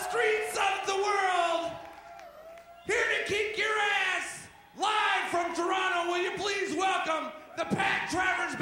streets of the world, here to kick your ass, live from Toronto, will you please welcome the Pat Travers